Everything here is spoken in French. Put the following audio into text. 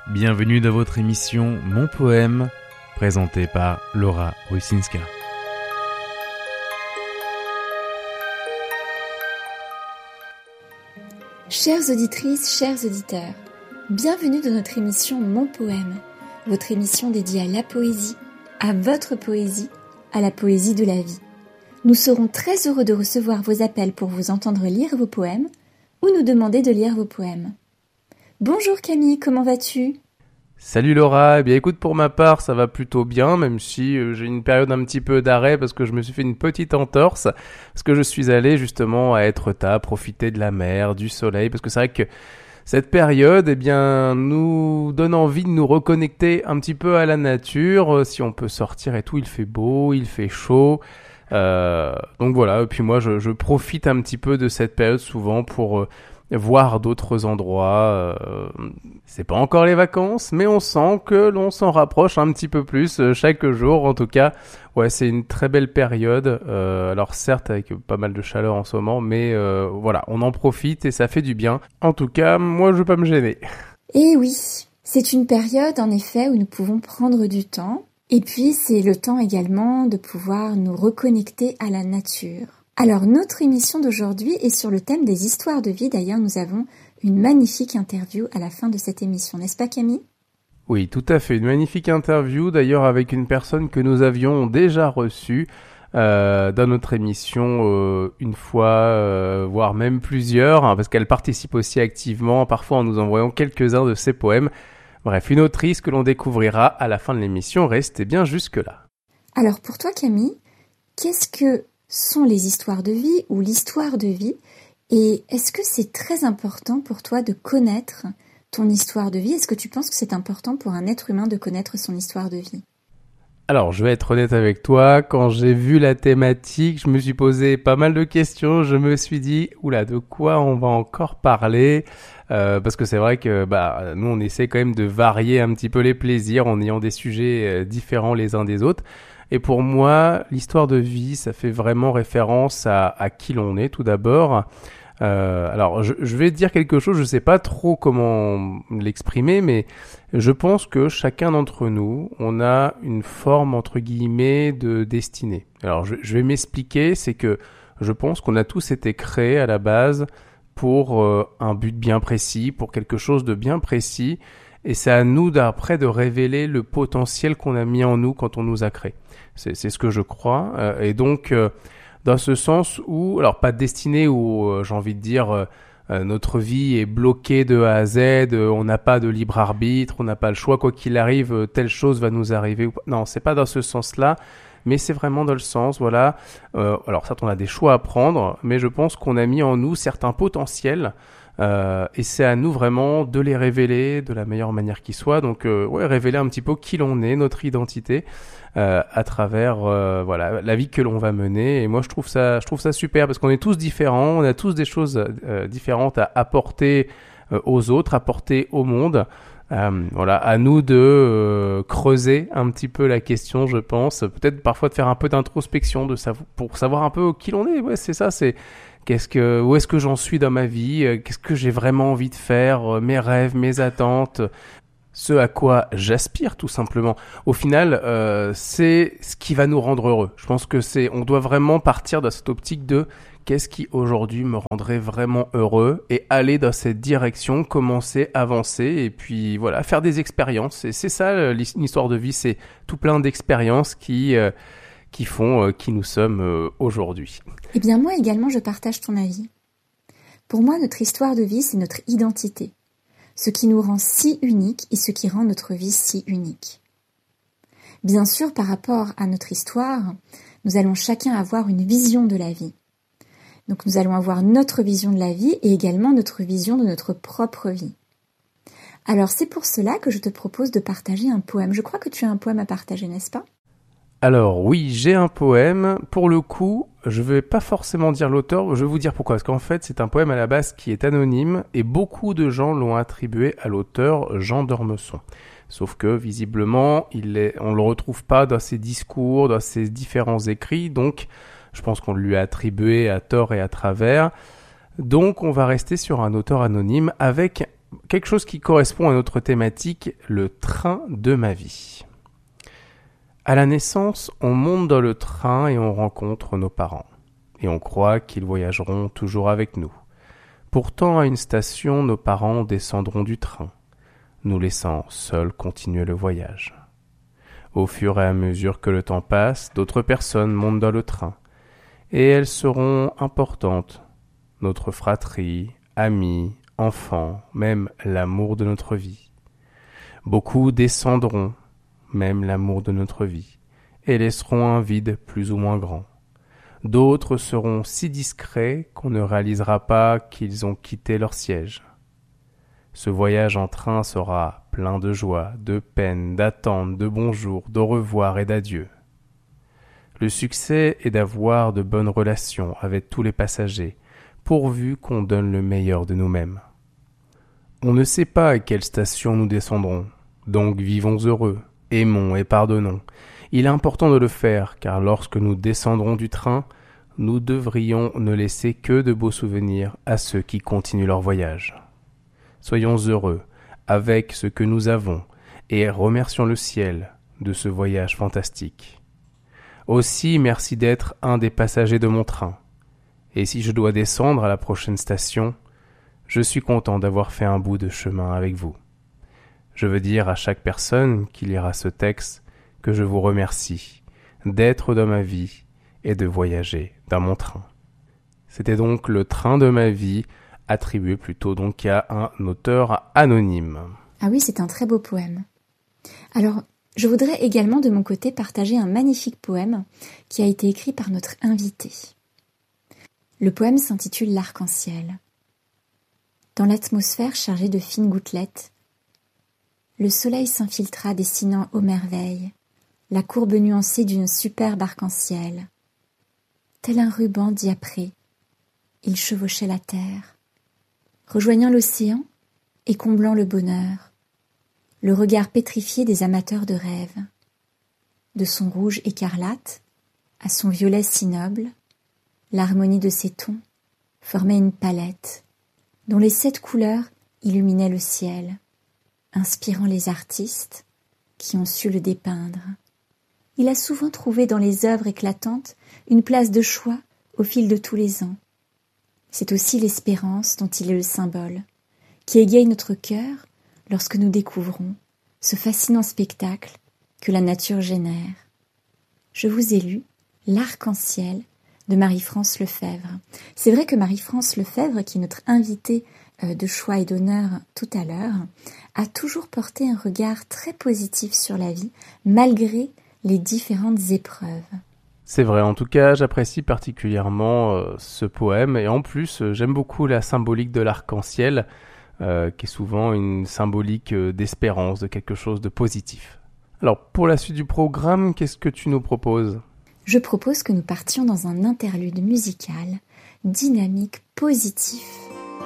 Bienvenue dans votre émission Mon Poème, présentée par Laura Rusinska. Chères auditrices, chers auditeurs, bienvenue dans notre émission Mon Poème, votre émission dédiée à la poésie, à votre poésie, à la poésie de la vie. Nous serons très heureux de recevoir vos appels pour vous entendre lire vos poèmes ou nous demander de lire vos poèmes. Bonjour Camille, comment vas-tu ? Salut Laura, eh bien écoute, pour ma part ça va plutôt bien, même si j'ai une période un petit peu d'arrêt parce que je me suis fait une petite entorse, parce que je suis allé justement à Etretat, profiter de la mer, du soleil, parce que c'est vrai que cette période nous donne envie de nous reconnecter un petit peu à la nature, si on peut sortir et tout, il fait beau, il fait chaud, donc voilà, et puis moi je profite un petit peu de cette période souvent pour voir d'autres endroits. C'est pas encore les vacances, mais on sent que l'on s'en rapproche un petit peu plus chaque jour. En tout cas, ouais, c'est une très belle période. Alors certes, avec pas mal de chaleur en ce moment, mais voilà, on en profite et ça fait du bien. En tout cas, moi, je veux pas me gêner. Eh oui, c'est une période en effet où nous pouvons prendre du temps. Et puis, c'est le temps également de pouvoir nous reconnecter à la nature. Alors, notre émission d'aujourd'hui est sur le thème des histoires de vie. D'ailleurs, nous avons une magnifique interview à la fin de cette émission, n'est-ce pas Camille ? Oui, tout à fait. Une magnifique interview, d'ailleurs avec une personne que nous avions déjà reçue dans notre émission une fois, voire même plusieurs, hein, parce qu'elle participe aussi activement, parfois en nous envoyant quelques-uns de ses poèmes. Bref, une autrice que l'on découvrira à la fin de l'émission. Restez bien jusque-là. Alors pour toi Camille, qu'est-ce que sont les histoires de vie ou l'histoire de vie ? Et est-ce que c'est très important pour toi de connaître ton histoire de vie ? Est-ce que tu penses que c'est important pour un être humain de connaître son histoire de vie ? Alors, je vais être honnête avec toi, quand j'ai vu la thématique, je me suis posé pas mal de questions, je me suis dit, oula, de quoi on va encore parler ? Parce que c'est vrai que nous, on essaie quand même de varier un petit peu les plaisirs en ayant des sujets différents les uns des autres. Et pour moi, l'histoire de vie, ça fait vraiment référence à qui l'on est tout d'abord. Alors, je vais dire quelque chose, je sais pas trop comment l'exprimer, mais je pense que chacun d'entre nous, on a une forme, entre guillemets, de destinée. Alors, je vais m'expliquer, c'est que je pense qu'on a tous été créés à la base pour un but bien précis, pour quelque chose de bien précis, et c'est à nous d'après de révéler le potentiel qu'on a mis en nous quand on nous a créés. C'est ce que je crois, et donc dans ce sens où, alors pas destinée où j'ai envie de dire notre vie est bloquée de A à Z, on n'a pas de libre arbitre, on n'a pas le choix, quoi qu'il arrive, telle chose va nous arriver. Non, c'est pas dans ce sens-là, mais c'est vraiment dans le sens, voilà. Alors certes, on a des choix à prendre, mais je pense qu'on a mis en nous certains potentiels. Et c'est à nous vraiment de les révéler de la meilleure manière qui soit. Donc révéler un petit peu qui l'on est, notre identité à travers la vie que l'on va mener. Et moi je trouve ça super parce qu'on est tous différents, on a tous des choses différentes à apporter aux autres, apporter au monde. À nous de creuser un petit peu la question, je pense, peut-être parfois de faire un peu d'introspection pour savoir un peu qui l'on est. Ouais, c'est ça, c'est où est-ce que j'en suis dans ma vie, qu'est-ce que j'ai vraiment envie de faire, mes rêves, mes attentes, ce à quoi j'aspire tout simplement. Au final, c'est ce qui va nous rendre heureux. Je pense que on doit vraiment partir de cette optique de qu'est-ce qui aujourd'hui me rendrait vraiment heureux et aller dans cette direction, commencer, avancer et puis voilà, faire des expériences. Et c'est ça l'histoire de vie, c'est tout plein d'expériences qui font qui nous sommes aujourd'hui. Eh bien moi également je partage ton avis. Pour moi notre histoire de vie c'est notre identité, ce qui nous rend si uniques et ce qui rend notre vie si unique. Bien sûr par rapport à notre histoire, nous allons chacun avoir une vision de la vie. Donc nous allons avoir notre vision de la vie et également notre vision de notre propre vie. Alors c'est pour cela que je te propose de partager un poème. Je crois que tu as un poème à partager, n'est-ce pas ? Alors oui, j'ai un poème. Pour le coup, je vais pas forcément dire l'auteur, je vais vous dire pourquoi. Parce qu'en fait, c'est un poème à la base qui est anonyme et beaucoup de gens l'ont attribué à l'auteur Jean d'Ormesson. Sauf que visiblement, on le retrouve pas dans ses discours, dans ses différents écrits, donc je pense qu'on lui a attribué à tort et à travers. Donc on va rester sur un auteur anonyme avec quelque chose qui correspond à notre thématique, le train de ma vie. À la naissance, on monte dans le train et on rencontre nos parents. Et on croit qu'ils voyageront toujours avec nous. Pourtant, à une station, nos parents descendront du train, nous laissant seuls continuer le voyage. Au fur et à mesure que le temps passe, d'autres personnes montent dans le train. Et elles seront importantes. Notre fratrie, amis, enfants, même l'amour de notre vie. Beaucoup descendront, même l'amour de notre vie, et laisseront un vide plus ou moins grand. D'autres seront si discrets qu'on ne réalisera pas qu'ils ont quitté leur siège. Ce voyage en train sera plein de joie, de peine, d'attente, de bonjour, d'au revoir et d'adieu. Le succès est d'avoir de bonnes relations avec tous les passagers, pourvu qu'on donne le meilleur de nous-mêmes. On ne sait pas à quelle station nous descendrons, donc vivons heureux, aimons et pardonnons. Il est important de le faire, car lorsque nous descendrons du train, nous devrions ne laisser que de beaux souvenirs à ceux qui continuent leur voyage. Soyons heureux avec ce que nous avons et remercions le ciel de ce voyage fantastique. Aussi, merci d'être un des passagers de mon train. Et si je dois descendre à la prochaine station, je suis content d'avoir fait un bout de chemin avec vous. Je veux dire à chaque personne qui lira ce texte que je vous remercie d'être dans ma vie et de voyager dans mon train. C'était donc le train de ma vie, attribué plutôt donc à un auteur anonyme. Ah oui, c'est un très beau poème. Alors, je voudrais également de mon côté partager un magnifique poème qui a été écrit par notre invité. Le poème s'intitule L'arc-en-ciel. Dans l'atmosphère chargée de fines gouttelettes, le soleil s'infiltra dessinant aux merveilles la courbe nuancée d'une superbe arc-en-ciel. Tel un ruban diapré, il chevauchait la terre, rejoignant l'océan et comblant le bonheur, le regard pétrifié des amateurs de rêves. De son rouge écarlate à son violet si noble, l'harmonie de ses tons formait une palette dont les 7 couleurs illuminaient le ciel, inspirant les artistes qui ont su le dépeindre. Il a souvent trouvé dans les œuvres éclatantes une place de choix au fil de tous les ans. C'est aussi l'espérance dont il est le symbole, qui égaye notre cœur lorsque nous découvrons ce fascinant spectacle que la nature génère. Je vous ai lu L'arc-en-ciel de Marie-France Lefebvre. C'est vrai que Marie-France Lefebvre, qui est notre invitée de choix et d'honneur tout à l'heure, a toujours porté un regard très positif sur la vie, malgré les différentes épreuves. C'est vrai, en tout cas, j'apprécie particulièrement ce poème, et en plus, j'aime beaucoup la symbolique de l'arc-en-ciel, qui est souvent une symbolique d'espérance, de quelque chose de positif. Alors, pour la suite du programme, qu'est-ce que tu nous proposes ? Je propose que nous partions dans un interlude musical, dynamique, positif,